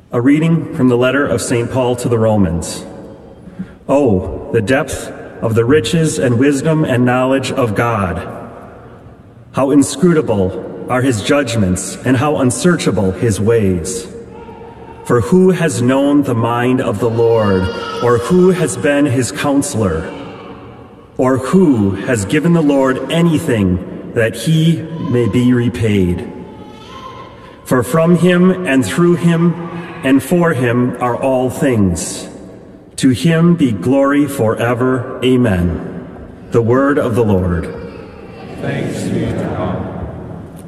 A reading from the letter of St. Paul to the Romans. Oh, the depth of the riches and wisdom and knowledge of God! How inscrutable are his judgments and how unsearchable his ways! For who has known the mind of the Lord, or who has been his counselor? Or who has given the Lord anything that he may be repaid? For from him and through him and for him are all things. To him be glory forever. Amen. The word of the Lord. Thanks be to God.